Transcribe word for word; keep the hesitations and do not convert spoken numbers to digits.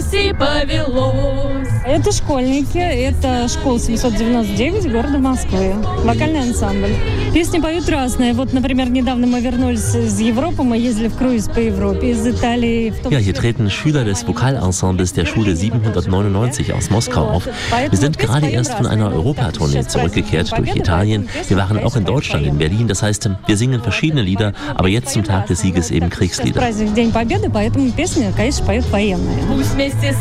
и повелось. Это школьники, это школа семьсот девяносто девять города Москвы, вокальный ансамбль. Песни поют разные. Вот, например, недавно мы вернулись из Европы, мы ездили в круиз по Европе, из Италии. Ja, hier treten Schüler des Vokalensembles der Schule siebenhundertneunundneunzig aus Moskau auf. Wir sind gerade erst von einer Europatournee zurückgekehrt durch Italien. Wir waren auch in Deutschland, in Berlin. Das heißt, wir singen verschiedene Lieder, aber jetzt zum Tag des Sieges eben Kriegslieder. Праздник День Победы, поэтому песни, конечно, поют военные. Пусть вместе с